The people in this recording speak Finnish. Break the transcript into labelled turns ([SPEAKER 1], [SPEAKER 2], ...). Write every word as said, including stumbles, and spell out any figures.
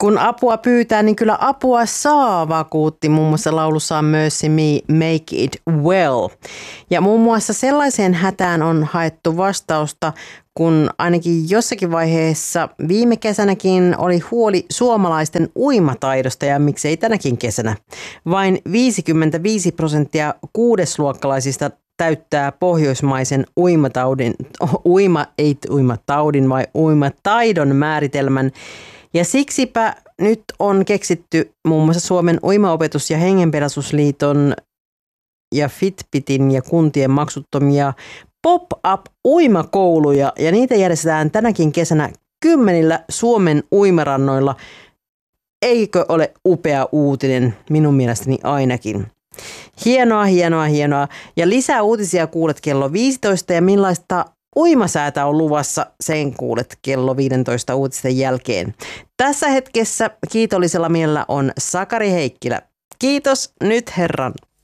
[SPEAKER 1] Kun apua pyytää, niin kyllä apua saa, vakuutti muun muassa laulussaan Mercy Me, Make It Well. Ja muun muassa sellaiseen hätään on haettu vastausta, kun ainakin jossakin vaiheessa viime kesänäkin oli huoli suomalaisten uimataidosta ja miksei tänäkin kesänä. Vain viisikymmentäviisi prosenttia kuudesluokkalaisista täyttää pohjoismaisen uimataudin, uima, ei uimataudin vai uimataidon määritelmän. Ja siksipä nyt on keksitty muun muassa Suomen uimaopetus- ja hengenpelastusliiton ja Fitbitin ja kuntien maksuttomia pop-up-uimakouluja. Ja niitä järjestetään tänäkin kesänä kymmenillä Suomen uimarannoilla. Eikö ole upea uutinen? Minun mielestäni ainakin. Hienoa, hienoa, hienoa. Ja lisää uutisia kuulet kello viisitoista ja millaista uimasäätä on luvassa, sen kuulet kello viisitoista uutisten jälkeen. Tässä hetkessä kiitollisella mielellä on Sakari Heikkilä. Kiitos nyt herran.